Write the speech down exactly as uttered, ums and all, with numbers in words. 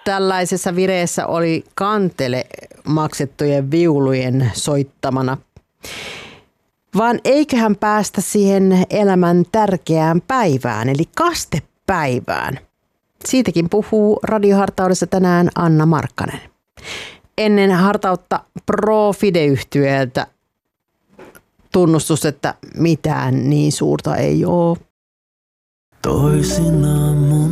tällaisessa vireessä oli kantele maksettujen viulujen soittamana. Vaan eiköhän päästä siihen elämän tärkeään päivään, eli kastepäivään. Siitäkin puhuu radiohartaudessa tänään Anna Markkanen. Ennen hartautta Pro-Fide-yhtyeeltä tunnustus, että mitään niin suurta ei ole. Toisinaan